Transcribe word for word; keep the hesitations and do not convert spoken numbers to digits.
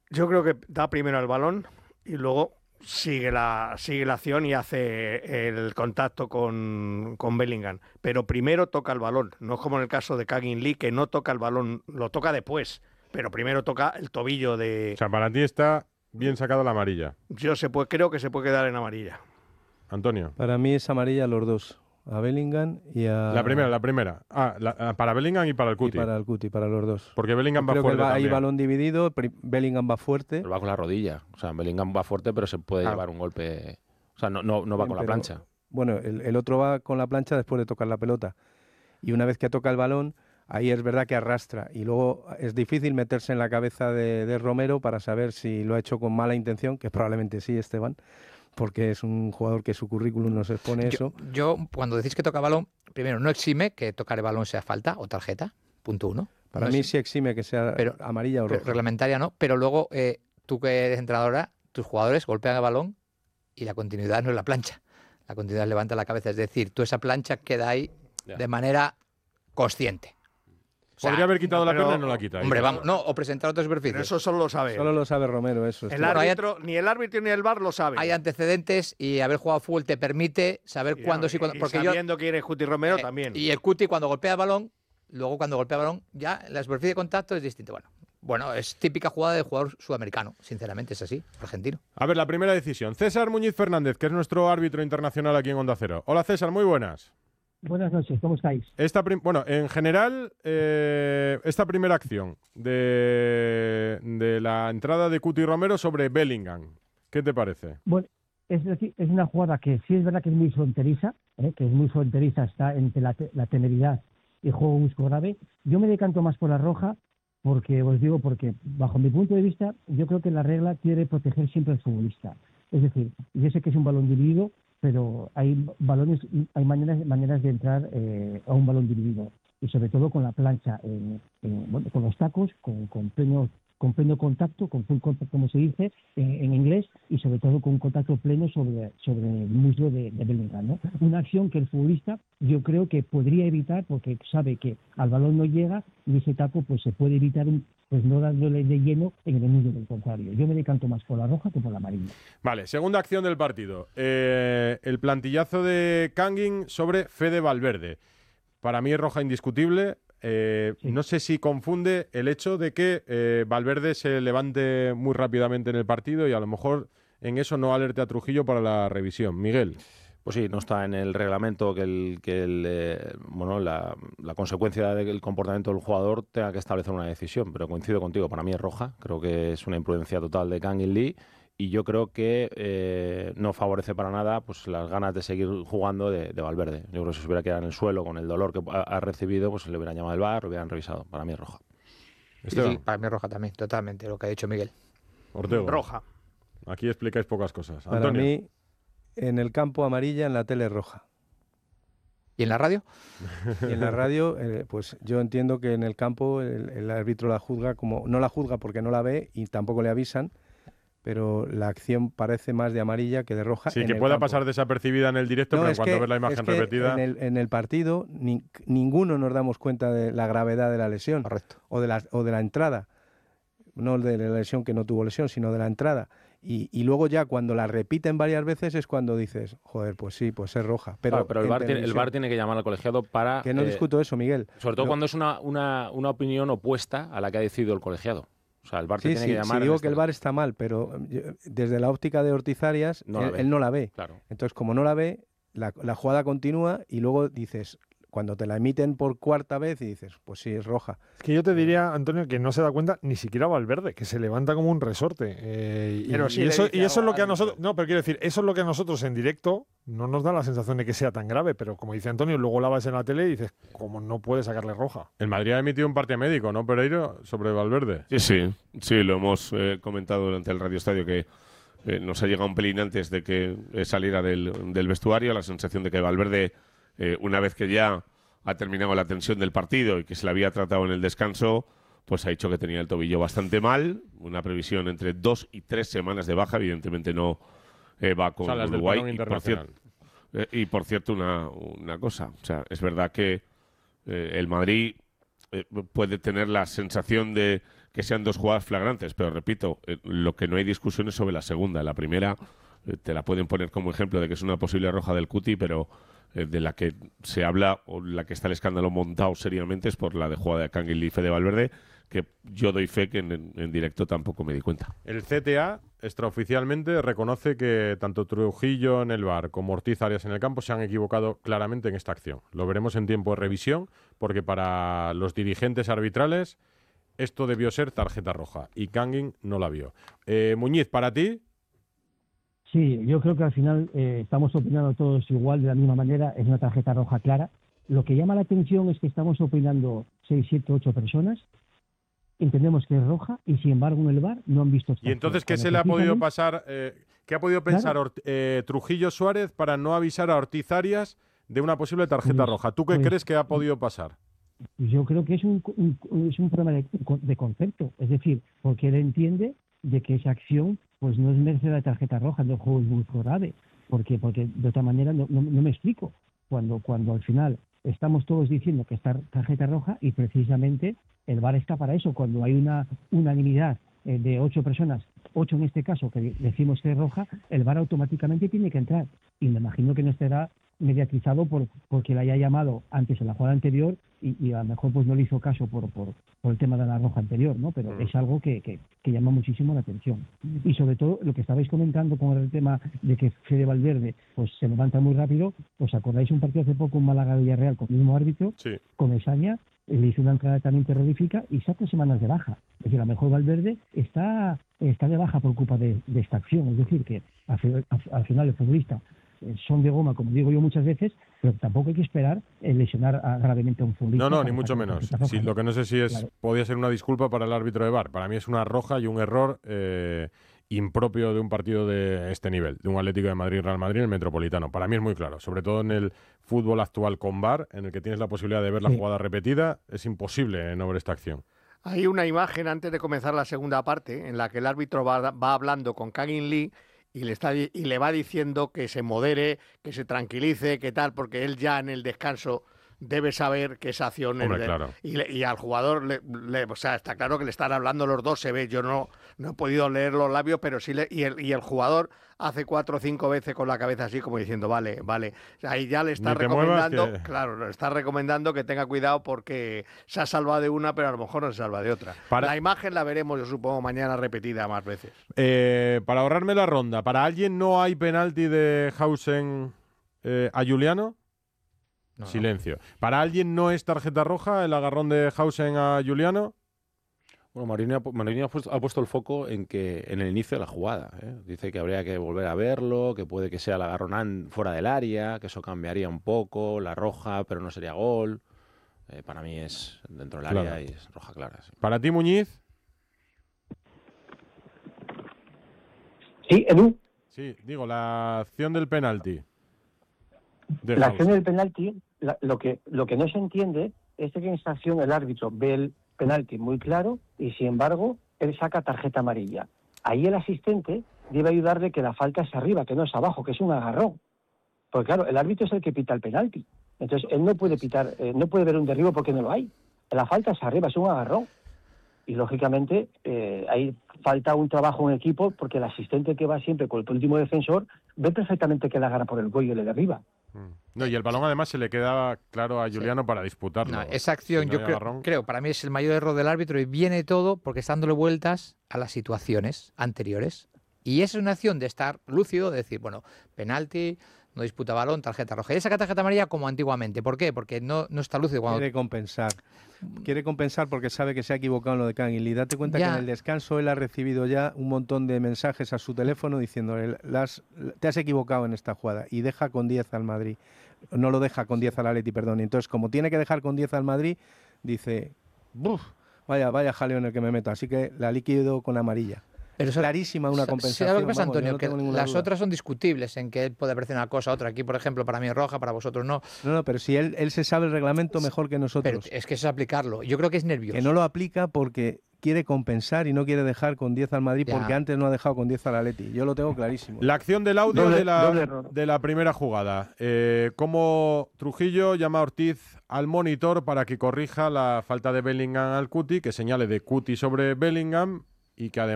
Yo creo que da primero el balón y luego sigue la, sigue la acción y hace el contacto con, con Bellingham. Pero primero toca el balón. No es como en el caso de Kangin Lee, que no toca el balón, lo toca después. Pero primero toca el tobillo de... O sea, para ti está bien sacado la amarilla. Yo se puede, creo que se puede quedar en amarilla. Antonio. Para mí es amarilla a los dos. A Bellingham y a... La primera, la primera. Ah, la, para Bellingham y para el Cuti. Y para el Cuti, para los dos. Porque Bellingham Yo va creo fuerte que va, también. hay balón dividido, Bellingham va fuerte. Pero va con la rodilla. O sea, Bellingham va fuerte, pero se puede Ah. llevar un golpe... O sea, no, no, no va Bien, con la pero, plancha. Bueno, el, el otro va con la plancha después de tocar la pelota. Y una vez que toca el balón, ahí es verdad que arrastra. Y luego es difícil meterse en la cabeza de, de Romero para saber si lo ha hecho con mala intención, que probablemente sí, Esteban, porque es un jugador que su currículum nos expone Yo, eso. yo, cuando decís que toca balón, primero, no exime que tocar el balón sea falta o tarjeta, punto uno. Para No mí es- sí exime que sea pero- amarilla o pero roja. reglamentaria no, pero luego eh, tú que eres entrenadora, tus jugadores golpean el balón y la continuidad no es la plancha. La continuidad levanta la cabeza, es decir, tú esa plancha queda ahí Ya. de manera consciente. O sea, Podría haber quitado la pero- pierna y no la quita. Hombre, Ahí. vamos, no, o presentar otra Pero superficie. eso solo lo sabe. Solo lo sabe Romero, eso. el Esteban. Bueno, hay- árbitro, ni el árbitro ni el V A R lo sabe. Hay antecedentes y haber jugado fútbol te permite saber Y, cuándo sí, y cuándo. Porque yo, sabiendo quién es Cuti Romero eh, también. Y el Cuti cuando golpea el balón, luego cuando golpea el balón, ya la superficie de contacto es distinta. Bueno, bueno, es típica jugada de jugador sudamericano, sinceramente es así, argentino. A ver, la primera decisión. César Muñiz Fernández, que es nuestro árbitro internacional aquí en Onda Cero. Hola César, muy buenas. Buenas noches, ¿cómo estáis? Esta prim- bueno, en general, eh, esta primera acción de, de la entrada de Cuti Romero sobre Bellingham, ¿qué te parece? Bueno, es decir, es una jugada que sí es verdad que es muy fronteriza, ¿eh? que es muy fronteriza, está entre la, te- la temeridad y juego brusco grave. Yo me decanto más por la roja, porque os digo, porque bajo mi punto de vista, yo creo que la regla quiere proteger siempre al futbolista. Es decir, yo sé que es un balón dividido, pero hay balones, hay maneras, maneras de entrar eh, a un balón dividido, y sobre todo con la plancha, en, en, bueno, con los tacos, con, con pleno con pleno contacto, con full contact, como se dice en, en inglés, y sobre todo con un contacto pleno sobre, sobre el muslo de, de Bellingham, ¿no? Una acción que el futbolista yo creo que podría evitar, porque sabe que al balón no llega, y ese taco pues se puede evitar un, pues no dándole de lleno en el muslo del contrario. Yo me decanto más por la roja que por la amarilla. Vale, segunda acción del partido. Eh, el plantillazo de Kangin sobre Fede Valverde. Para mí es roja indiscutible. Eh, Sí. No sé si confunde el hecho de que eh, Valverde se levante muy rápidamente en el partido y a lo mejor en eso no alerte a Trujillo para la revisión. Miguel. Pues sí, no está en el reglamento que el que el, eh, bueno la, la consecuencia del comportamiento del jugador tenga que establecer una decisión, pero coincido contigo, para mí es roja, creo que es una imprudencia total de Kangin Lee y yo creo que eh, no favorece para nada pues las ganas de seguir jugando de, de Valverde. Yo creo que si se hubiera quedado en el suelo con el dolor que ha, ha recibido, pues le hubieran llamado al V A R, lo hubieran revisado. Para mí es roja. Sí, Esteban. sí, para mí es roja también, totalmente, lo que ha dicho Miguel. Ortego. Roja. Aquí explicáis pocas cosas. Para Antonio. mí, en el campo amarilla, en la tele roja. ¿Y en la radio? Y en la radio, eh, pues yo entiendo que en el campo el, el árbitro la juzga como... No la juzga porque no la ve y tampoco le avisan, pero la acción parece más de amarilla que de roja. Sí, en que el pueda campo. pasar desapercibida en el directo, No, pero en es cuanto que- ves la es imagen que repetida... En el, en el partido ni- ninguno nos damos cuenta de la gravedad de la lesión Correcto. o de la, o de la entrada. No de la lesión que no tuvo lesión, sino de la entrada. Y, y luego ya cuando la repiten varias veces es cuando dices, joder, pues sí, pues es roja. Pero, Claro, pero el en V A R, tiene, el televisión- V A R tiene que llamar al colegiado para... Que no eh, discuto eso, Miguel. sobre todo No. cuando es una, una, una opinión opuesta a la que ha decidido el colegiado. O sea, el V A R te Sí, tiene sí, que llamar... sí en digo este que el caso. V A R está mal, pero eh, yo- desde la óptica de Ortiz Arias, No la él, ve. él no la ve. Claro. Entonces, como no la ve, la, la jugada continúa y luego dices, cuando te la emiten por cuarta vez y dices, pues sí, es roja. Es que yo te diría, Antonio, que no se da cuenta ni siquiera Valverde, que se levanta como un resorte. eh, y, Pero sí y le eso, dice y eso es algo lo que a al árbitro. nosotros... No, pero quiero decir, eso es lo que a nosotros en directo no nos da la sensación de que sea tan grave, pero como dice Antonio, luego la ves en la tele y dices, como no puede sacarle roja. El Madrid ha emitido un parte médico, ¿no, Pereiro? Sobre Valverde. Sí, sí, sí, lo hemos eh, comentado durante el Radio Estadio que eh, nos ha llegado un pelín antes de que eh, saliera del, del vestuario la sensación de que Valverde, eh, una vez que ya ha terminado la tensión del partido y que se le había tratado en el descanso, pues ha dicho que tenía el tobillo bastante mal, una previsión entre dos y tres semanas de baja, evidentemente no eh, va con O sea, las del Uruguay. parón Y por, internacional. cier- eh, y por cierto, una, una cosa, o sea, es verdad que eh, el Madrid eh, puede tener la sensación de que sean dos jugadas flagrantes, pero repito, eh, lo que no hay discusión es sobre la segunda. La primera eh, te la pueden poner como ejemplo de que es una posible roja del Cuti, pero eh, de la que se habla o la que está el escándalo montado seriamente es por la de jugada de Kangin Lee y Fede Valverde, que yo doy fe que en, en, en directo tampoco me di cuenta. El C T A extraoficialmente reconoce que tanto Trujillo en el V A R como Ortiz Arias en el campo se han equivocado claramente en esta acción. Lo veremos en tiempo de revisión, porque para los dirigentes arbitrales esto debió ser tarjeta roja y Kangin no la vio. Eh, Muñiz, ¿para ti? Sí, yo creo que al final eh, estamos opinando todos igual, de la misma manera, es una tarjeta roja clara. Lo que llama la atención es que estamos opinando seis, siete, ocho personas, entendemos que es roja y sin embargo en el V A R no han visto esta ¿Y entonces acción. qué se le ha podido pasar, eh, qué ha podido pensar Claro. Ort- eh, Trujillo Suárez para no avisar a Ortiz Arias de una posible tarjeta Pues- roja? ¿Tú qué pues- crees que ha podido pasar? Yo creo que es un, un- es un problema de, de concepto, es decir, porque él entiende de que esa acción pues no es merecer la tarjeta roja, no juego muy grave, porque porque de otra manera no, no, no me explico cuando cuando al final estamos todos diciendo que está tarjeta roja y precisamente el V A R está para eso, cuando hay una unanimidad eh, de ocho personas, ocho en este caso que decimos que es roja, el V A R automáticamente tiene que entrar y me imagino que no estará mediatizado por porque le haya llamado antes en la jugada anterior y, y a lo mejor pues no le hizo caso por, por, por el tema de la roja anterior, ¿no? Pero Mm. es algo que, que, que llama muchísimo la atención. Y sobre todo lo que estabais comentando con el tema de que Fede Valverde pues se levanta muy rápido, ¿os acordáis un partido hace poco en Málaga-Villarreal con el mismo árbitro? Sí. Con Esaña, le hizo una entrada también terrorífica y saca semanas de baja. Es decir, a lo mejor Valverde está, está de baja por culpa de, de esta acción. Es decir, que al, fi- al, al final el futbolista eh, son de goma, como digo yo muchas veces, pero tampoco hay que esperar eh, lesionar a- gravemente a un futbolista. No, no, para ni mucho sacar menos. tarjeta roja, Sí, ¿no? lo que no sé si es Claro. podía ser una disculpa para el árbitro de V A R. Para mí es una roja y un error eh, impropio de un partido de este nivel, de un Atlético de Madrid-Real Madrid en el Metropolitano. Para mí es muy claro, sobre todo en el fútbol actual con V A R, en el que tienes la posibilidad de ver la Sí. jugada repetida, es imposible no ver esta acción. Hay una imagen antes de comenzar la segunda parte en la que el árbitro va, va hablando con Kangin Lee y le, está, di- y le va diciendo que se modere, que se tranquilice, que tal, porque él ya en el descanso debe saber que esa acción es Hombre, de- claro. y, le- y al jugador, le, le- o sea, está claro que le están hablando los dos, se ve, yo no, no he podido leer los labios, pero sí, le, y, el, y el jugador hace cuatro o cinco veces con la cabeza así como diciendo, vale, vale, ahí ya le está Ni te muevas, recomendando, que- claro, le está recomendando que tenga cuidado porque se ha salvado de una, pero a lo mejor no se salva de otra. Para- La imagen la veremos, yo supongo, mañana repetida más veces. Eh, para ahorrarme la ronda, ¿para alguien no hay penalti de Hausen eh, a Juliano? No, no. Silencio. ¿Para alguien no es tarjeta roja el agarrón de Hausen a Juliano? Bueno, Marini ha, pu- Marini ha puesto, ha puesto el foco en que en el inicio de la jugada. ¿eh? Dice que habría que volver a verlo, que puede que sea el agarrón an- fuera del área, que eso cambiaría un poco, la roja, pero no sería gol. Eh, para mí es dentro del área Claro. y es roja clara. sí. ¿Para ti, Muñiz? Sí, Edu, Sí, digo, la acción del penalti. De la Hausen. acción del penalti, la- lo, que, lo que no se entiende es que en esta acción el árbitro ve el penalti muy claro y, sin embargo, él saca tarjeta amarilla. Ahí el asistente debe ayudarle que la falta es arriba, que no es abajo, que es un agarrón. Porque, claro, el árbitro es el que pita el penalti. Entonces, él no puede pitar, eh, no puede ver un derribo porque no lo hay. La falta es arriba, es un agarrón. Y, lógicamente, eh, ahí falta un trabajo en equipo porque el asistente que va siempre con el último defensor ve perfectamente que la agarra por el cuello y le derriba. Mm. No, y el balón además se le queda claro a Juliano para disputarlo. No, esa acción Si no yo hay creo, agarrón. creo, para mí es el mayor error del árbitro y viene todo porque está dándole vueltas a las situaciones anteriores. Y es una acción de estar lúcido, de decir, bueno, penalti, no disputa balón, tarjeta roja. Y saca tarjeta amarilla como antiguamente. ¿Por qué? Porque no, no está lúcido. Cuando... Quiere compensar. Quiere compensar porque sabe que se ha equivocado en lo de Kangin Lee. Date cuenta Ya. que en el descanso él ha recibido ya un montón de mensajes a su teléfono diciéndole, "Las- te has equivocado en esta jugada", y deja con diez al Madrid. No lo deja con diez al Atleti, perdón. Y entonces, como tiene que dejar con diez al Madrid, dice, "Buf, vaya, vaya jaleo en el que me meto", así que la liquido con amarilla. Pero eso, clarísima una sa- compensación. ¿sabes lo que pasa, vamos, yo Antonio? no que tengo ninguna las duda. otras son discutibles, en que él puede parecer una cosa, otra. Aquí, por ejemplo, para mí es roja, para vosotros no. No, no, pero si él, él se sabe el reglamento mejor que Pero nosotros. es que eso es aplicarlo. Yo creo que es nervioso. Que no lo aplica porque quiere compensar y no quiere dejar con diez al Madrid Ya. porque antes no ha dejado con diez al Atleti. Yo lo tengo clarísimo. La acción del audio Doble- de, la, doble error. de la primera jugada. Eh, cómo Trujillo llama a Ortiz al monitor para que corrija la falta de Bellingham al Cuti, que señale de Cuti sobre Bellingham y que además